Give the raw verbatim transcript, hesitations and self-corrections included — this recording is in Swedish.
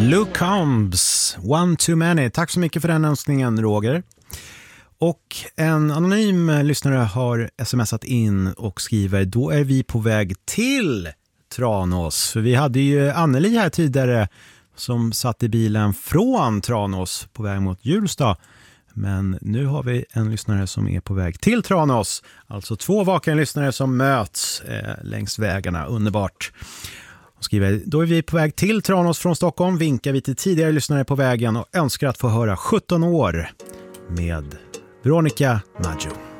Luke Combs, One Too Many. Tack så mycket för den önskningen, Roger. Och en anonym lyssnare har smsat in och skriver: då är vi på väg till Tranås. För vi hade ju Anneli här tidigare som satt i bilen från Tranås på väg mot Hjulsta. Men nu har vi en lyssnare som är på väg till Tranås. Alltså två vakna lyssnare som möts eh, längs vägarna. Underbart. Och skriver: då är vi på väg till Tranås från Stockholm. Vinkar vi till tidigare lyssnare på vägen och önskar att få höra sjutton år med Veronica Maggio.